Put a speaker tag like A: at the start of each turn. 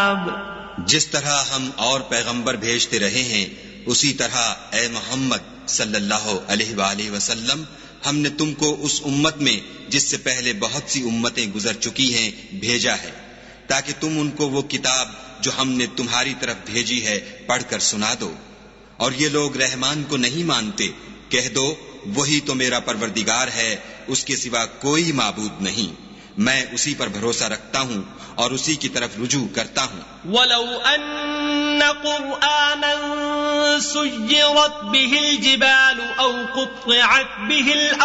A: الكتاب
B: जिस तरह हम और पैगंबर भेजते रहे हैं उसी तरह ए मोहम्मद सल्लल्लाहु अलैहि वसल्लम हमने तुमको उस उम्मत में जिससे पहले बहुत सी उम्मतें गुजर चुकी हैं भेजा है, ताकि तुम उनको वो किताब जो हमने तुम्हारी तरफ भेजी है पढ़कर सुना दो। और ये लोग रहमान को नहीं मानते, कह दो वही तो मेरा परवरदिगार है, उसके सिवा कोई माबूद नहीं, मैं उसी पर भरोसा रखता हूँ और उसी की तरफ रुजू करता हूँ।
A: वलौ अन्न क़ुरआनन सुय्यरत बिहिल जिबालु औ क़ुत्तिअत बिहिल